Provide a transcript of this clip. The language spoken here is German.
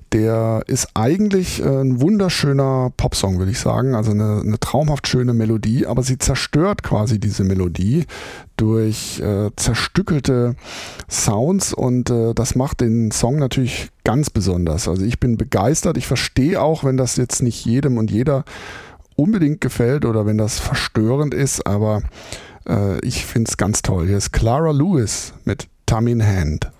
Der ist eigentlich ein wunderschöner Popsong, würde ich sagen. Also eine traumhaft schöne Melodie, aber sie zerstört quasi diese Melodie durch zerstückelte Sounds und das macht den Song natürlich ganz besonders. Also ich bin begeistert. Ich verstehe auch, wenn das jetzt nicht jedem und jeder unbedingt gefällt oder wenn das verstörend ist, aber ich finde es ganz toll. Hier ist Clara Lewis mit Thumb in Hand.